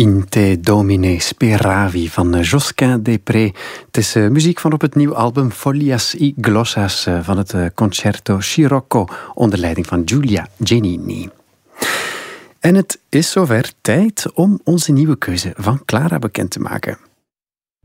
In te domine speravi van Josquin des Prez. Het is muziek van op het nieuwe album Folias y Glossas van het Concerto Scirocco onder leiding van Giulia Giannini. En het is zover tijd om onze nieuwe keuze van Clara bekend te maken.